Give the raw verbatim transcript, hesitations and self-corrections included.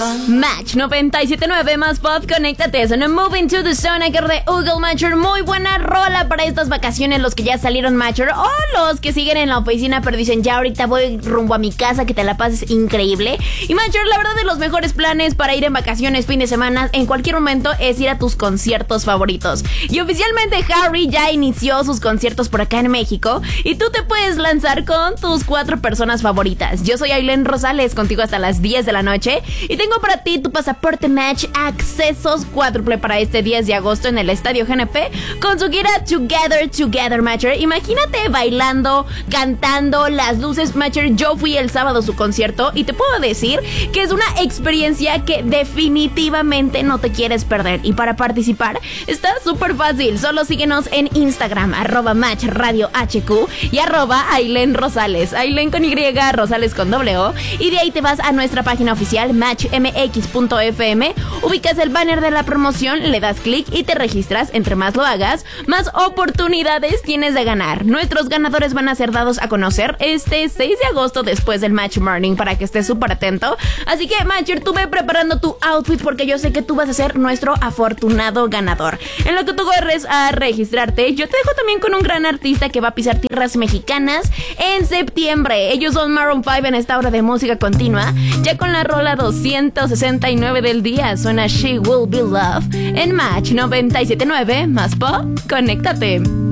Match noventa y siete punto nueve más pop, conéctate. Son Moving to the Zone, que de Google Matcher. Muy buena rola para estas vacaciones, los que ya salieron Matcher o los que siguen en la oficina pero dicen ya ahorita voy rumbo a mi casa, que te la pases increíble. Y Matcher, la verdad, de los mejores planes para ir en vacaciones, fin de semana, en cualquier momento, es ir a tus conciertos favoritos. Y oficialmente Harry ya inició sus conciertos por acá en México y tú te puedes lanzar con tus cuatro personas favoritas. Yo soy Ailén Rosales, contigo hasta las diez de la noche, y tengo para ti tu pasaporte Match, accesos cuádruple para este diez de agosto en el Estadio G N P con su gira Together Together Matcher. Imagínate bailando, cantando, las luces Matcher. Yo fui el sábado a su concierto y te puedo decir que es una experiencia que definitivamente no te quieres perder. Y para participar está súper fácil, solo síguenos en Instagram, arroba Match Radio H Q y arroba Ailén Rosales, Ailén con Y, Rosales con doble O, y de ahí te vas a nuestra página oficial match m x punto f m, ubicas el banner de la promoción, le das clic y te registras. Entre más lo hagas, más oportunidades tienes de ganar. Nuestros ganadores van a ser dados a conocer este seis de agosto después del Match Morning, para que estés súper atento. Así que Matcher, tú ve preparando tu outfit porque yo sé que tú vas a ser nuestro afortunado ganador. En lo que tú corres a registrarte, yo te dejo también con un gran artista que va a pisar tierras mexicanas en septiembre. Ellos son Maroon cinco en esta hora de música continua, ya con la rola doscientos sesenta y nueve del día. Suena She Will Be Loved en Match noventa y siete punto nueve más pop, conéctate.